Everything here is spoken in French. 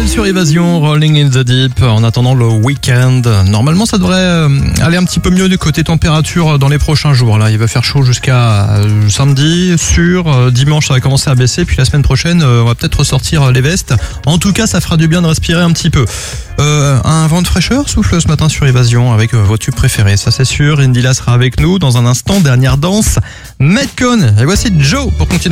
sur Évasion, Rolling in the Deep. En attendant le week-end, normalement ça devrait aller un petit peu mieux du côté température dans les prochains jours. Là, il va faire chaud jusqu'à samedi, sûr. Dimanche, ça va commencer à baisser. Puis la semaine prochaine, on va peut-être ressortir les vestes. En tout cas, ça fera du bien de respirer un petit peu. Un vent de fraîcheur souffle ce matin sur Évasion avec vos tubes préférés, ça c'est sûr. Indila sera avec nous dans un instant. Dernière danse, Metcon. Et voici Joe pour continuer.